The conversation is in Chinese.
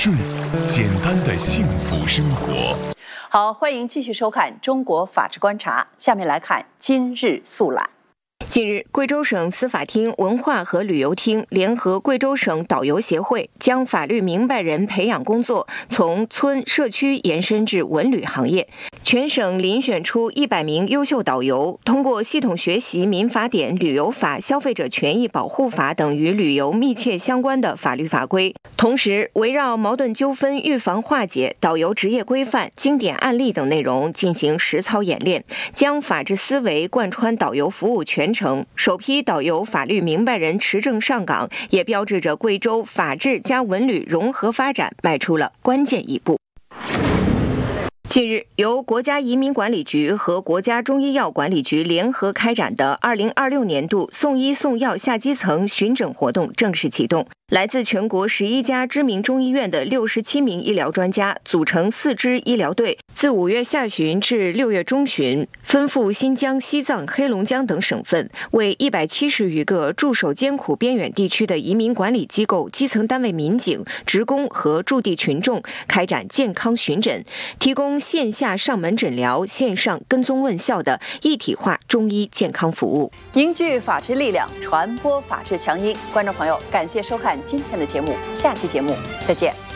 顺，简单的幸福生活。 好，欢迎继续收看《中国法治观察》，下面来看今日速览。 近日，贵州省司法厅文化和旅游厅联合贵州省导游协会，将法律明白人培养工作从村社区延伸至文旅行业。全省遴选出100名优秀导游，通过系统学习民法典、旅游法、消费者权益保护法等与旅游密切相关的法律法规，同时围绕矛盾纠纷预防化解、导游职业规范、经典案例等内容进行实操演练，将法治思维贯穿导游服务全程。首批导游法律明白人持证上岗，也标志着贵州法治加文旅融合发展迈出了关键一步。近日，由国家移民管理局和国家中医药管理局联合开展的2026年度送医送药下基层巡诊活动正式启动。来自全国11家知名中医院的67名医疗专家组成4支医疗队，自5月下旬至6月中旬，奔赴新疆、西藏、黑龙江等省份，为170余个驻守艰苦边远地区的移民管理机构基层单位民警、职工和驻地群众开展健康巡诊，提供线下上门诊疗、线上跟踪问效的一体化中医健康服务。 凝聚法治力量，传播法治强音。观众朋友，感谢收看今天的节目，下期节目再见。